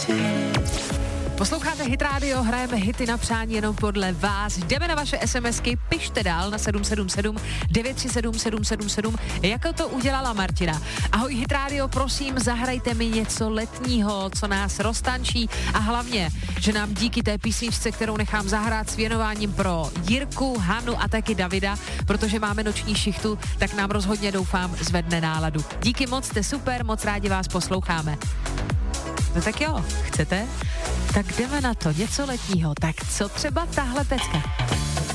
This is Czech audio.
Posloucháte Hit Radio, hrajeme hity na přání jenom podle vás. Jdeme na vaše SMSky, pište dál na 777 937 777, jako to udělala Martina. Ahoj Hit Radio, prosím, zahrajte mi něco letního, co nás roztančí a hlavně, že nám díky té písničce, kterou nechám zahrát s věnováním pro Jirku, Hanu a taky Davida, protože máme noční šichtu, tak nám rozhodně doufám zvedne náladu. Díky moc, jste super, moc rádi vás posloucháme. No tak jo, chcete? Tak jdeme na to, něco letního. Tak co třeba tahle pecka?